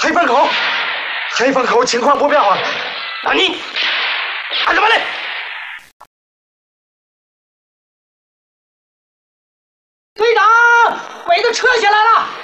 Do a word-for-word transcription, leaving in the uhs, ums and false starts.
黑风口，黑风口情况不妙啊！ 那你干什么嘞？ 队长，鬼子撤下来了。